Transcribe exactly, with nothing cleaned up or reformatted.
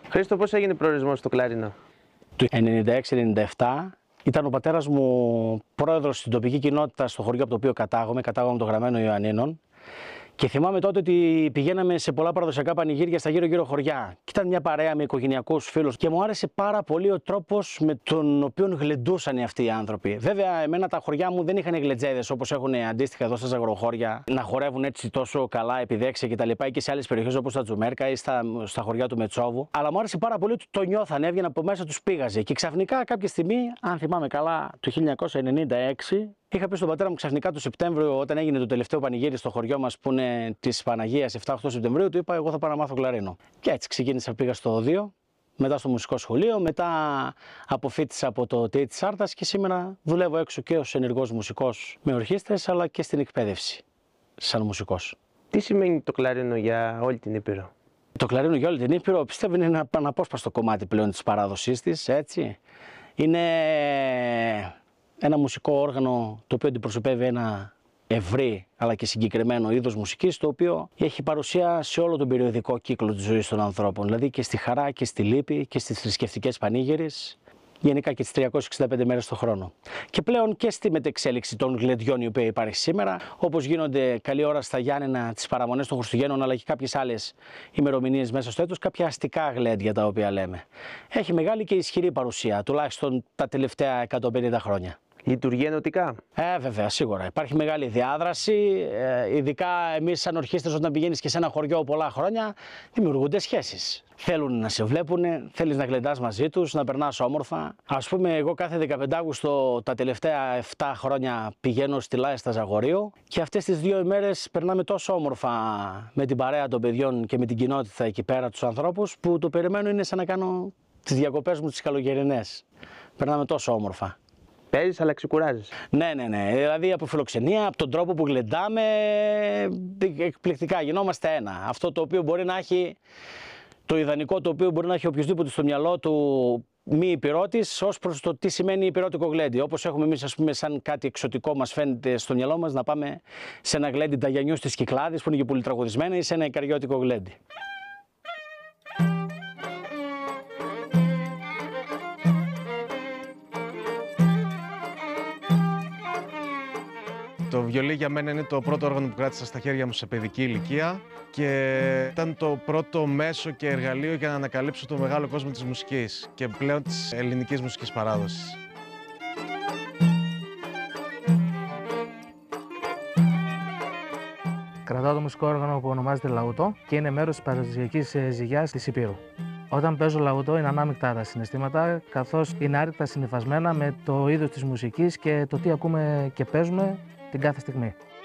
Χρήστο, πώς έγινε προορισμός στο κλαρίνο? Το ενενήντα έξι ενενήντα επτά ήταν ο πατέρας μου πρόεδρος στην τοπική κοινότητα στο χωριό από το οποίο κατάγομαι, κατάγομαι το Γραμμένο Ιωαννίνων. Και θυμάμαι τότε ότι πηγαίναμε σε πολλά παραδοσιακά πανηγύρια στα γύρω-γύρω χωριά. Και ήταν μια παρέα με οικογενειακούς φίλους. Και μου άρεσε πάρα πολύ ο τρόπος με τον οποίο γλεντούσαν αυτοί οι άνθρωποι. Βέβαια, εμένα τα χωριά μου δεν είχαν γλεντζέδες όπως έχουν αντίστοιχα εδώ στα ζαγοροχώρια, να χορεύουν έτσι τόσο καλά επιδέξια κτλ. Και σε άλλες περιοχές όπως τα Τζουμέρκα ή στα, στα χωριά του Μετσόβου. Αλλά μου άρεσε πάρα πολύ ότι το νιώθαν, έβγαιναν από μέσα, τους πήγαζε. Και ξαφνικά κάποια στιγμή, αν θυμάμαι καλά, το χίλια εννιακόσια ενενήντα έξι. Είχα πει στον πατέρα μου ξαφνικά το Σεπτέμβριο, όταν έγινε το τελευταίο πανηγύρι στο χωριό μας που είναι της Παναγίας εφτά οχτώ Σεπτεμβρίου, του είπα: εγώ θα πάω να μάθω κλαρίνο. Και έτσι ξεκίνησα, πήγα στο ΟΔΙΟ, μετά στο μουσικό σχολείο, μετά αποφοίτησα από το ΤΕΙ της Άρτας και σήμερα δουλεύω έξω και ως ενεργός μουσικός με ορχήστρες, αλλά και στην εκπαίδευση σαν μουσικός. Τι σημαίνει το κλαρίνο για όλη την Ήπειρο? Το κλαρίνο για όλη την Ήπειρο πιστεύω είναι ένα αναπόσπαστο κομμάτι πλέον της παράδοσής της, έτσι. Είναι ένα μουσικό όργανο το οποίο αντιπροσωπεύει ένα ευρύ αλλά και συγκεκριμένο είδος μουσικής, το οποίο έχει παρουσία σε όλο τον περιοδικό κύκλο της ζωής των ανθρώπων, δηλαδή και στη χαρά και στη λύπη και στις θρησκευτικές πανήγυρες, γενικά και τις τριακόσιες εξήντα πέντε μέρες το χρόνο. Και πλέον και στη μετεξέλιξη των γλεντιών η οποία υπάρχει σήμερα, όπως γίνονται καλή ώρα στα Γιάννενα, τις παραμονές των Χριστουγέννων, αλλά και κάποιες άλλες ημερομηνίες μέσα στο έτος, κάποια αστικά γλέντια τα οποία λέμε. Έχει μεγάλη και ισχυρή παρουσία, τουλάχιστον τα τελευταία εκατόν πενήντα χρόνια. Λειτουργεί ενωτικά? Ε, βέβαια, σίγουρα. Υπάρχει μεγάλη διάδραση. Ε, ειδικά εμείς, σαν ορχήστρες, όταν πηγαίνεις και σε ένα χωριό πολλά χρόνια, δημιουργούνται σχέσεις. Θέλουν να σε βλέπουν, θέλεις να γλεντάς μαζί τους, να περνάς όμορφα. Ας πούμε, εγώ κάθε δεκαπέντε Αυγούστου τα τελευταία επτά χρόνια πηγαίνω στη Λάεστα Ζαγορείου και αυτές τις δύο ημέρες περνάμε τόσο όμορφα με την παρέα των παιδιών και με την κοινότητα εκεί πέρα, τους ανθρώπους, που το περιμένω είναι σαν να κάνω τις διακοπές μου τις καλοκαιρινές. Περνάμε τόσο όμορφα. Παίζεις αλλά ξεκουράζεις? Ναι, ναι, ναι. Δηλαδή από φιλοξενία, από τον τρόπο που γλεντάμε, εκπληκτικά γινόμαστε ένα. Αυτό το οποίο μπορεί να έχει, το ιδανικό το οποίο μπορεί να έχει οποιοδήποτε στο μυαλό του μη υπηρώτης, ως προς το τι σημαίνει υπηρώτικο γλέντι. Όπως έχουμε εμείς, ας πούμε, σαν κάτι εξωτικό μας φαίνεται στο μυαλό μας, να πάμε σε ένα γλέντι Νταγιανιού στις Κυκλάδες που είναι και πολύ τραγουδισμένα, ή σε ένα ικαριώτικο γλέντι. Το βιολί για μένα είναι το πρώτο όργανο που κράτησα στα χέρια μου σε παιδική ηλικία και ήταν το πρώτο μέσο και εργαλείο για να ανακαλύψω το μεγάλο κόσμο της μουσικής και πλέον της ελληνικής μουσικής παράδοσης. Κρατάω το μουσικό όργανο που ονομάζεται λαούτο και είναι μέρος της παραδοσιακής ζυγιάς της Υπήρου. Όταν παίζω λαούτο είναι ανάμεικτα τα συναισθήματα, καθώς είναι άρρηκτα συνυφασμένα με το είδος της μουσικής και το τι ακούμε και παίζουμε την κάθε στιγμή.